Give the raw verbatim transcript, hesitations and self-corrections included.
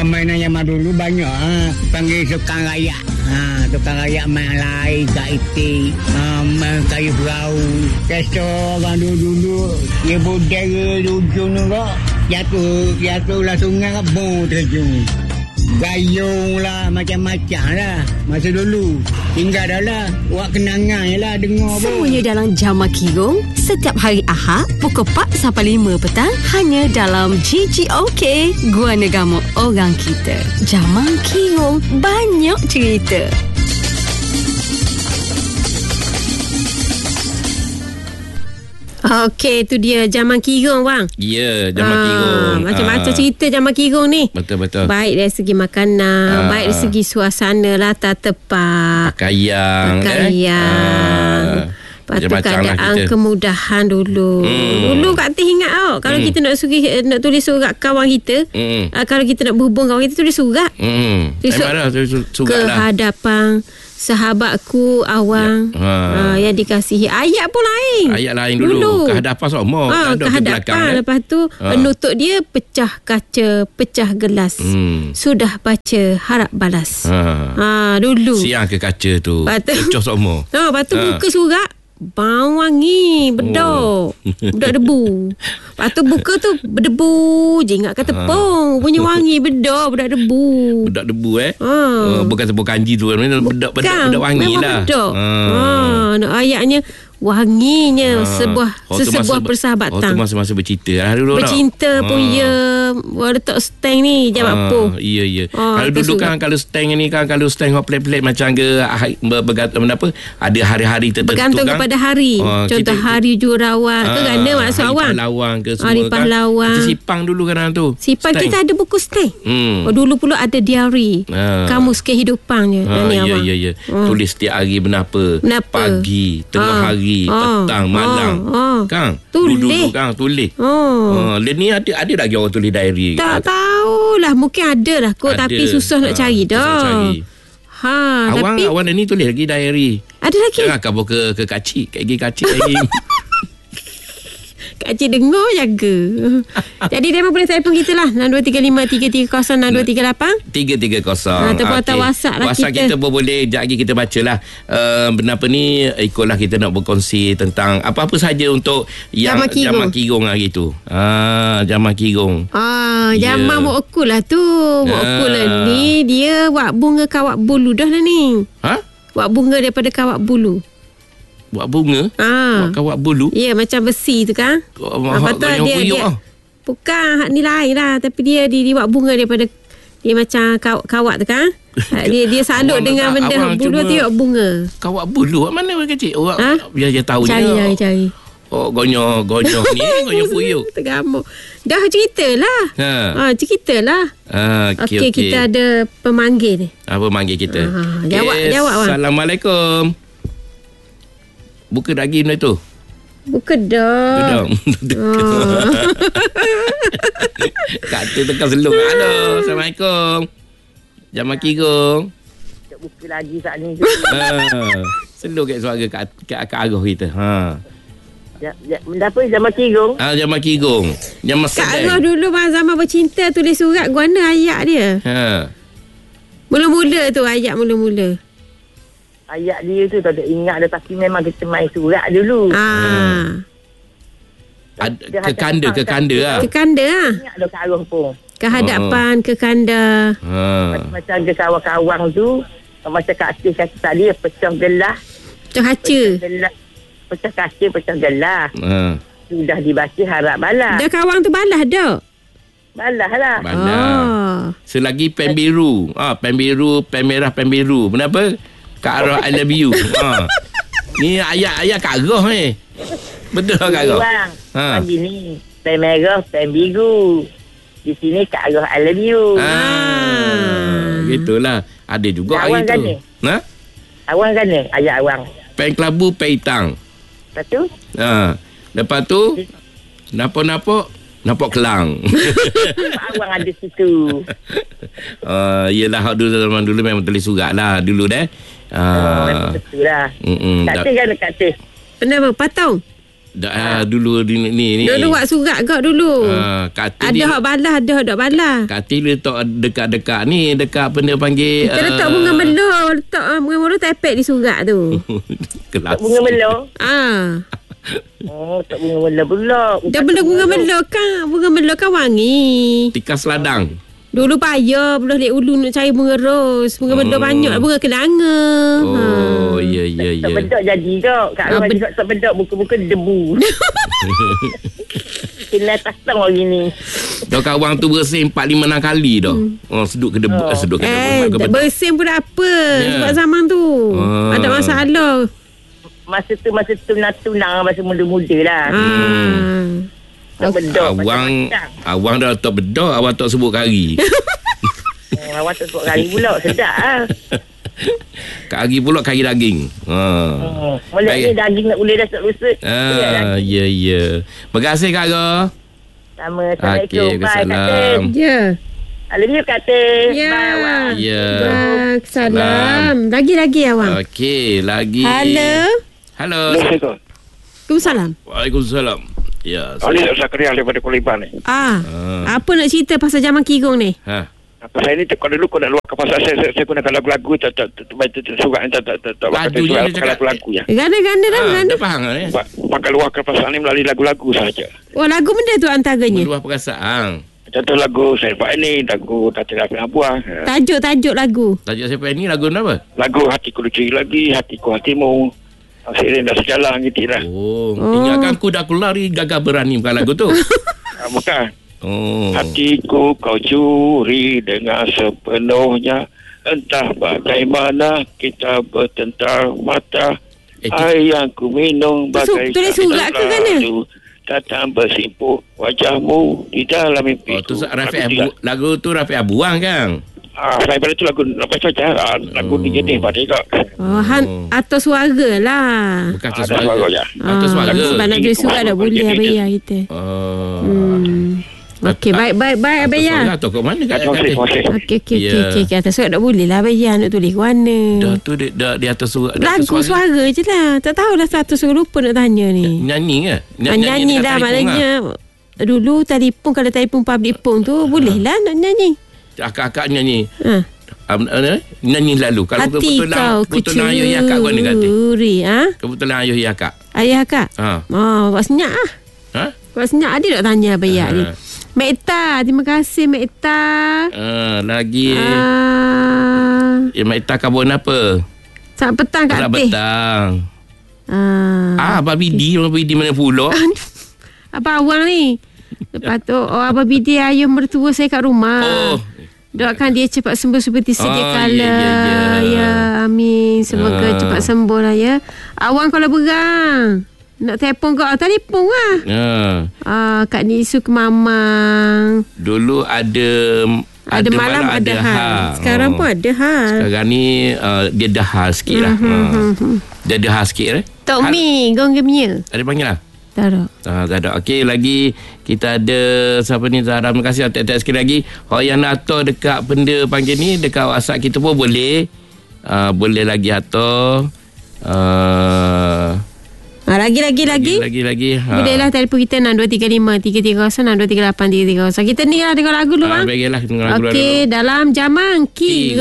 mainan zaman dulu banyak. Ha. Panggil tukang rayak. Ha, tukang rayak main lain, kat itik, ha, main kayu perahu. Kesta orang dulu-dulu, dia budaya ujung tu kok. Jatuh, jatuh lah sungai kat bong terjun. Gayung lah, macam-macam lah. Masa dulu, tinggal dah lah. Buat kenangan je lah, dengar pun. Semuanya dalam Jamak Kigong. Setiap hari Ahad, pukul empat sampai lima petang. Hanya dalam G G O K, Gua Negama Orang Kita. Jamak Kigong, banyak cerita. Okey, tu dia Jamak Kigong, bang. Ya, yeah, Jamak ah, Kigong. Macam-macam ah. cerita Jamak Kigong ni. Betul-betul. Baik dari segi makanan, ah. baik dari segi suasana, latar tepat, pakaian, pakaian. Eh? Lepas tu keadaan lah kemudahan dulu. Hmm. Dulu Kak Tih ingat tau, kalau hmm. kita nak sugi, nak tulis surat kawan kita, hmm. uh, kalau kita nak berhubung kawan kita, tulis surat. Hmm. Tulis surat lah, tulis surat ke lah. hadapan sahabatku Awang, ya. ha. uh, yang dikasihi. Ayat pun lain. Ayat lain dulu. dulu. Kehadapan semua. Ha, kehadapan. Eh? Lepas tu ha. penutup dia pecah kaca, pecah gelas. Hmm. Sudah baca harap balas. Ha. Ha, dulu. Siang ke kaca tu. Pecah semua. Ha, lepas tu ha. buka surat. Bau wangi, bedok. Oh. Bedok debu. Lepas tu buka tu berdebu je, ingat kata tepung. Punya wangi bedok, bedok debu. Bedok debu eh. Ha. Uh, bukan tepung kanji tu. Bedok, bedok, bedok wangi memang lah. Bedok. Ha. Ha. Nak ayatnya wanginya ha. sebuah oh, sesebuah masa, persahabatan. Oh, tu masa-masa bercinta. Ha, bercinta pun ha. ya. Letak stang ni jam ha. apa? Iya, iya. Ha, kalau dulu kan, kalau stang ni kan, kalau stang hot pelik-pelik macam ke bergantung apa? Ada hari-hari tertentu bergantung kan. kepada hari. Ha, contoh kita, hari juarawan ha, ke ganda maksud awak. Hari pahlawan ke semua hari kan. Pahlawan. Kita sipang dulu kan tu. Sipang stang. Kita ada buku stang. Hmm. Oh, dulu pula ada diary. Ha. Kamus kehidupannya. Ha, ni ya, ya, ya. Ha. Tulis setiap hari benapa. Benapa. Pagi, tengah ha. hari, ha. petang, malam. Ha. Ha. Kan? Tulis. Dulu kan tulis. Ha. Ha. Ni ada ada lagi orang tulis diary. Tak kan? Tahulah, mungkin ada lah kot, ada. Tapi susah nak cari dah. Susah cari. Ha, awang, tapi awang ni tulis lagi diary. Ada lagi? Jangan kabur ke ke kacik, ke gigi kacik lagi. Kak Cik dengar jaga. Jadi dia boleh telefon kita lah enam dua tiga lima tiga tiga kosong enam dua tiga lapan tiga tiga kosong. Ha, ataupun okay. WhatsApp lah WhatsApp kita. kita pun boleh. Sekejap lagi kita bacalah. Uh, Benapa ni ikutlah kita nak berkongsi tentang apa-apa saja untuk yang Jamak Kigong, Jamak Kigong hari tu. Ah, Jamak Kigong. Ah, Jamak yeah. Mokul lah tu. Mokul ah. lah ni dia wak bunga kawak bulu dah lah ni. Ha? Wak bunga daripada kawak bulu. Buat bunga? Ah. Buat kawat bulu? Ya, macam besi tu kan. Oh, lepas tu dia, dia ah. bukan, ni lain lah. Tapi dia dibuat bunga daripada, dia macam kawat, kawat tu kan. Dia dia salut dengan tak, benda bulu tu bunga. Kawat bulu? Mana orang kecil? Orang ha? biar dia tahu cari, je. Cari, cari. Oh, gonyoh, gonyoh ni, gonyoh puyuh. Tergamuk. Dah ceritalah. Ha. Ha, ceritalah. Ha, okey, okey, okay, kita ada pemanggil ni. Apa pemanggil kita? Ha, jawab, okay. jawab. Bang. Assalamualaikum. Buka lagi benda tu. Buka dah. Oh. Kata tekan selung. Halo, Assalamualaikum. Jamak Kigong. Tak buka lagi saat ni. Ha. Selung kat suara kat, kat, kat arah kita. Ha. Ya, ya, apa Jamak Kigong? Ah, Jamak Kigong. Jamak Kak Arah dulu bang, zaman bercinta tulis surat guana ayat dia. Ha. Mula-mula tu ayat mula-mula. Ayat dia tu tak ada ingat dah, tapi memang kita main surat dulu. Ah. Ad, ke kanda, ke kanda lah. Ke kanda lah. Ingat dah Kak Arah pun. Ke hadapan, oh. ke kanda. Ha. Macam ke kawan-kawan tu, macam Kak Atis kata tadi, pecah gelas. Pecah kaca. Pecah gelas. Pecah kaca, pecah gelas. Ha. Sudah dibaca harap balas. Dah kawan tu balas dah? Balas lah. Balas. Oh. Selagi pen biru. Ah, pen biru, pen merah, pen biru. Kenapa? Kak Arah, I love you. Ha. Ni ayat-ayat Kak Arah ni. Betul Kak Arah? Bang, ha. Gini, pen merah, pen biru. Di sini Kak Arah, I love you. Ha. Gitulah. Ada juga hari tu. Ha? Awang kan ni? Ayat awang. Pen kelabu, pen hitam. Lepas tu? Ha. Lepas tu, nampak-nampak, nampak kelang. Awang ada situ. Uh, yelah, dulu zaman dulu memang tulis surat lah. Dulu dah. Uh, oh, betul lah. Kata kan kata. Kenapa? Patong? Dah ah, dulu ni ni. Dulu buat surat kau dulu. Ah, katil ada dia, hak balas, ada hak tak balas. katil letak dekat-dekat ni, dekat benda panggil Kita letak bunga melor, letak uh, bunga melor tepek di surat tu. kelas. Bunga melor. Ah. Oh, tak bunga melor pula. Dah benda bunga melor kan, bunga melor kan wangi. Tikas ladang. Dulu payah belah dek ulu nak cari bunga ros. Bunga melor Hmm. banyak, bunga kenanga. Oh, ya ya Tak ya. bedak jadi kak. Kak Ah, Ros bed- cakap tak bedak. Buka-buka debu. Kena tasang hari ni. Dah kawan tu bersih empat lima enam kali dah. Oh, sedut ke debu, Oh. eh, sedut ke debu. Eh, ke tak bedak. bersin pun tak apa. Ya. Sebab zaman tu. Ah. Ada masalah. Masa tu, masa tu tunang-tunang. Masa muda-muda lah. Ah. Tak bedak. Awang awang dah letak bedak, awang tak sebut kari. Hmm, awak tak sebut kali pula. Sedap lah. Kari pula kari daging. Ha. Hmm. Mulai Baik. ni daging nak boleh dah tak rusut. Ah, ya ya. Terima kasih Kak Go. Sama. Assalamualaikum. Okey, Bye, Kak Waalaikumsalam. Tin. Ya. I love you, Kak Tin. Ya. Bye, awak. Ya. Ah, salam. Lagi-lagi awang. Okey, lagi. Halo. Halo. Waalaikumsalam. Waalaikumsalam. Ya. Ali Zakaria daripada Kuliban ni. Ah. Ah. Apa nak cerita pasal zaman Kigong ni? Ha. Pasal ini kalau dulu kau nak luar pasal saya, saya, saya gunakan lagu-lagu tak tak tak baca surat tak tak tak tak Lagunya dia pakai cakap- lagu-lagu ya. Ganda-ganda dah, Ah, ganda. dah faham eh? Pa- Pakai luahkan perasaan ni melalui lagu-lagu sahaja. Oh, lagu benda tu antaranya. Meluah perasaan. Contoh lagu saya Pak ini, lagu Tati Rafi Abuah, ya. Tajuk-tajuk lagu. Tajuk siapa ni lagu apa? Lagu Hatiku Lucu Lagi, Hatiku Hatimu, Seiring dah sejalan gitu lah. Oh, Oh. ingatkan ku dah kelari gagal berani bukan lagu tu. Ah, bukan. Oh. Hatiku kau curi dengan sepenuhnya. Entah bagaimana kita bertentar mata. Eh, Air yang ku minum Tu su- bagai tulis surat ke mana? datang bersimpuk wajahmu di dalam mimpiku. Oh, tu Rafi Lagu Abu, tiga. lagu tu Rafi Abuang kan? Ah, selain pada tu lagu lepas saja ah, lagu Oh. ni jenis pada juga. Oh, han, atau suara lah. Bukan Ada atas suara. suara, ya. Atas suara. Sebab nak tulis surat tak boleh Abaya kita. Oh. Hmm. Okey, baik, baik, baik Atas Abaya. suara atau kat mana kat Terima kasih, terima kasih. Okey, okey, Ya. okey, okey. Atas surat tak boleh lah Abaya nak tulis ke mana. Dah tu dia, dah di atas suara. di atas Lagu suara je lah. Tak tahulah satu suara lupa nak tanya ni. Nyanyi ke? Ah, nyanyi dekat dah telefon maknanya. Dulu telefon, kalau telefon public phone tu boleh lah nak nyanyi. lah. Akak-akak nyanyi. Ha. Um, uh, nyanyi lalu. Kalau Hati kebetulan kau kebetulan ayuh ya akak kau ni kata. kecuri. Ha? Kebetulan ayuh ya akak. Ayah kak? Ha. Oh, buat senyap lah. Ha? Buat senyap dia nak tanya Abaya Ha. ni. Mek Ita, terima kasih Mek Ita. Uh, lagi Ah, ya Mak Ita kabun apa? Saat petang kat Kat teh. petang. Ah. Ah, Abang Bidi, Abang Bidi mana pula? Apa awang ni? Lepas tu, oh Abang Bidi ayah mertua saya kat rumah. Oh. Doakan dia cepat sembuh seperti sedia Oh, kala. ya, ya, ya. Ya, amin. Semoga Ah. cepat sembuh lah ya. Awang kalau berang. Nak telefon kau, telefon lah. Ha. Ah, Kak Nisu ke Mamang. Dulu ada Ada, malam, ada hal. Sekarang pun ada hal. Sekarang ni uh, dia dah hal sikit lah. Hmm, Uh. Dia dah hal sikit eh. Tok Mi, gong gemia. Ada panggil lah. Taruh. Ah, tak ada. Okey, lagi kita ada siapa ni Zahra. Terima kasih atas sekali lagi. Orang yang nak hantar dekat benda panggil ni dekat WhatsApp kita pun boleh. Uh, boleh lagi hantar. Uh, Ha, lagi, lagi, lagi. lagi lagi. Ha. Bolehlah telefon kita enam dua tiga lima tiga tiga kosong enam dua tiga lapan tiga tiga kosong. Kita ni lah dengar lagu dulu Ah, bang. bagilah dengar lagu Okey, dalam zaman Ki.